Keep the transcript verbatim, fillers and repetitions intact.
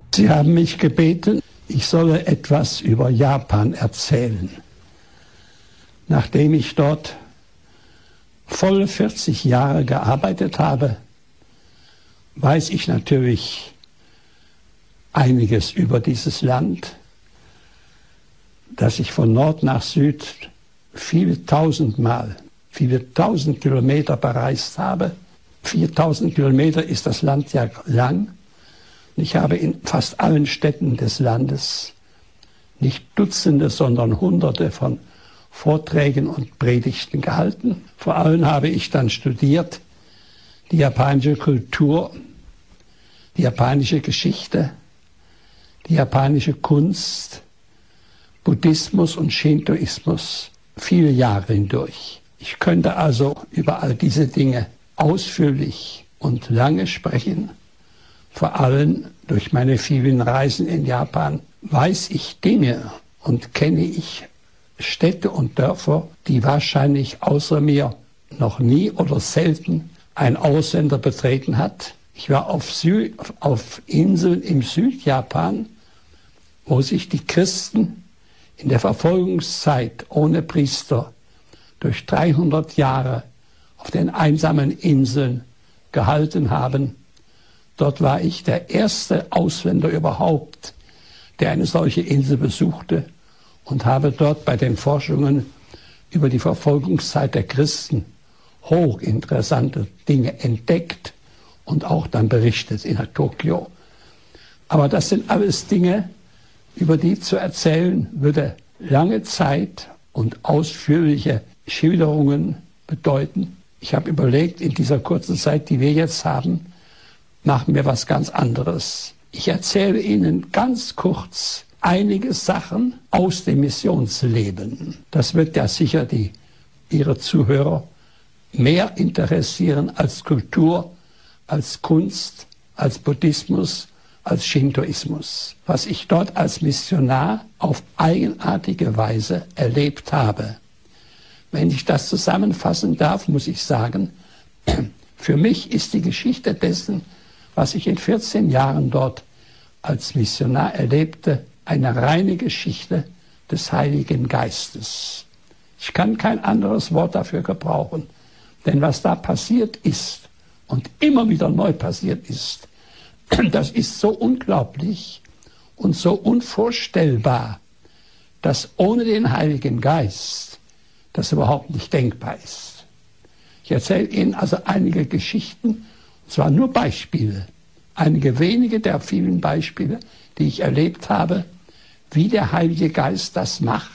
Sie haben mich gebeten, ich solle etwas über Japan erzählen. Nachdem ich dort volle vierzig Jahre gearbeitet habe, weiß ich natürlich einiges über dieses Land, das ich von Nord nach Süd viele tausendmal, viele tausend Kilometer bereist habe. viertausend Kilometer ist das Land ja lang. Ich habe in fast allen Städten des Landes nicht Dutzende, sondern Hunderte von Vorträgen und Predigten gehalten. Vor allem habe ich dann studiert die japanische Kultur, die japanische Geschichte, die japanische Kunst, Buddhismus und Shintoismus viele Jahre hindurch. Ich könnte also über all diese Dinge ausführlich und lange sprechen. Vor allem durch meine vielen Reisen in Japan weiß ich Dinge und kenne ich Städte und Dörfer, die wahrscheinlich außer mir noch nie oder selten ein Ausländer betreten hat. Ich war auf, Sü- auf Inseln im Südjapan, wo sich die Christen in der Verfolgungszeit ohne Priester durch dreihundert Jahre auf den einsamen Inseln gehalten haben. Dort war ich der erste Ausländer überhaupt, der eine solche Insel besuchte und habe dort bei den Forschungen über die Verfolgungszeit der Christen hochinteressante Dinge entdeckt und auch dann berichtet in Tokio. Aber das sind alles Dinge, über die zu erzählen würde lange Zeit und ausführliche Schilderungen bedeuten. Ich habe überlegt, in dieser kurzen Zeit, die wir jetzt haben, machen wir was ganz anderes. Ich erzähle Ihnen ganz kurz einige Sachen aus dem Missionsleben. Das wird ja sicher die, Ihre Zuhörer mehr interessieren als Kultur, als Kunst, als Buddhismus, als Shintoismus. Was ich dort als Missionar auf eigenartige Weise erlebt habe. Wenn ich das zusammenfassen darf, muss ich sagen, für mich ist die Geschichte dessen, was ich in vierzehn Jahren dort als Missionar erlebte, eine reine Geschichte des Heiligen Geistes. Ich kann kein anderes Wort dafür gebrauchen, denn was da passiert ist und immer wieder neu passiert ist, das ist so unglaublich und so unvorstellbar, dass ohne den Heiligen Geist das überhaupt nicht denkbar ist. Ich erzähle Ihnen also einige Geschichten, und zwar nur Beispiele, einige wenige der vielen Beispiele, die ich erlebt habe, wie der Heilige Geist das macht,